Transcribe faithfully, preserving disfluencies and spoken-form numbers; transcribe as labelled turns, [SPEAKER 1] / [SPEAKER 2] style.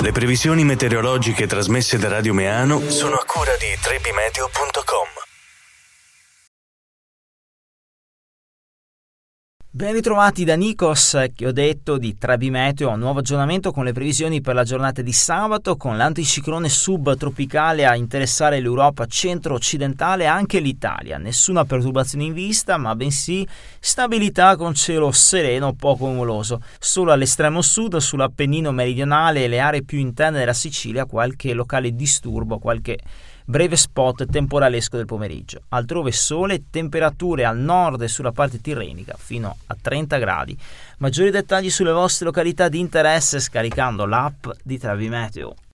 [SPEAKER 1] Le previsioni meteorologiche trasmesse da Radio Meano sono a cura di trebimeteo punto com.
[SPEAKER 2] Ben ritrovati da Nikos, che ho detto di Trebimeteo, un nuovo aggiornamento con le previsioni per la giornata di sabato, con l'anticiclone subtropicale a interessare l'Europa centro-occidentale e anche l'Italia. Nessuna perturbazione in vista, ma bensì stabilità con cielo sereno, poco nuvoloso. Solo all'estremo sud, sull'Appennino meridionale e le aree più interne della Sicilia, qualche locale disturbo, qualche breve spot temporalesco del pomeriggio. Altrove sole, temperature al nord e sulla parte tirrenica fino a trenta gradi. Maggiori dettagli sulle vostre località di interesse scaricando l'app di Trebimeteo.